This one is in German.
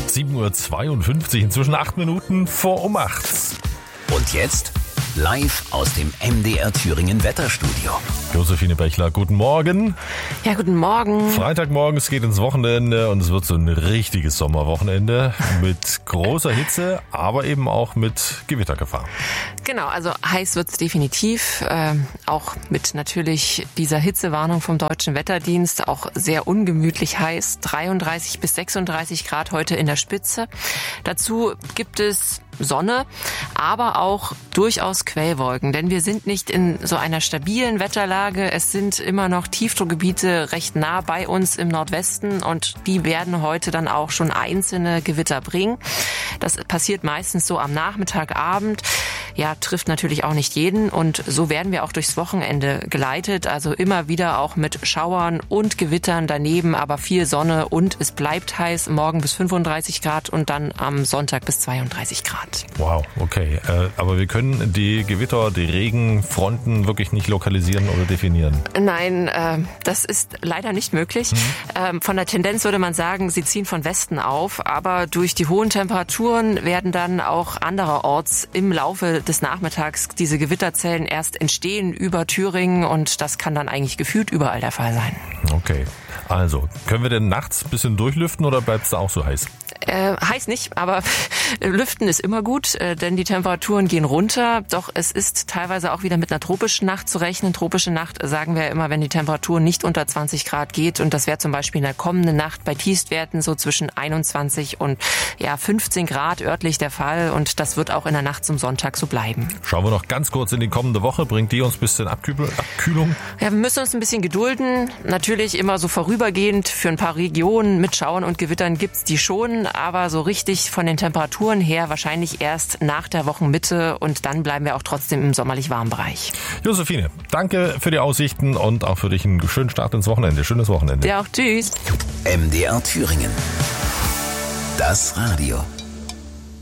7:52 Uhr, inzwischen 8 Minuten vor um 8. Und jetzt live aus dem MDR Thüringen Wetterstudio. Josephine Bechler, guten Morgen. Ja, guten Morgen. Freitagmorgen, es geht ins Wochenende und es wird so ein richtiges Sommerwochenende mit großer Hitze, aber eben auch mit Gewittergefahr. Genau, also heiß wird's definitiv, auch mit natürlich dieser Hitzewarnung vom Deutschen Wetterdienst, auch sehr ungemütlich heiß, 33 bis 36 Grad heute in der Spitze. Dazu gibt es Sonne, aber auch durchaus Quellwolken, denn wir sind nicht in so einer stabilen Wetterlage. Es sind immer noch Tiefdruckgebiete recht nah bei uns im Nordwesten und die werden heute dann auch schon einzelne Gewitter bringen. Das passiert meistens so am Nachmittag, Abend. Ja, trifft natürlich auch nicht jeden und so werden wir auch durchs Wochenende geleitet. Also immer wieder auch mit Schauern und Gewittern daneben, aber viel Sonne und es bleibt heiß, morgen bis 35 Grad und dann am Sonntag bis 32 Grad. Wow, okay. Aber wir können die Gewitter, die Regenfronten wirklich nicht lokalisieren oder definieren? Nein, das ist leider nicht möglich. Von der Tendenz würde man sagen, sie ziehen von Westen auf, aber durch die hohen Temperaturen werden dann auch andererorts im Laufe des Nachmittags diese Gewitterzellen erst entstehen über Thüringen und das kann dann eigentlich gefühlt überall der Fall sein. Okay, also können wir denn nachts ein bisschen durchlüften oder bleibt es da auch so heiß? Heiß nicht, aber lüften ist immer gut, denn die Temperaturen gehen runter. Doch es ist teilweise auch wieder mit einer tropischen Nacht zu rechnen. Tropische Nacht sagen wir immer, wenn die Temperatur nicht unter 20 Grad geht. Und das wäre zum Beispiel in der kommenden Nacht bei Tiefstwerten so zwischen 21 und 15 Grad örtlich der Fall. Und das wird auch in der Nacht zum Sonntag so bleiben. Schauen wir noch ganz kurz in die kommende Woche. Bringt die uns ein bisschen Abkühlung? Ja, wir müssen uns ein bisschen gedulden. Natürlich immer so vorübergehend. Für ein paar Regionen mit Schauern und Gewittern gibt's die schon. Aber so richtig von den Temperaturen her wahrscheinlich erst nach der Wochenmitte und dann bleiben wir auch trotzdem im sommerlich warmen Bereich. Josephine, danke für die Aussichten und auch für dich einen schönen Start ins Wochenende. Schönes Wochenende. Ja, auch tschüss. MDR Thüringen. Das Radio.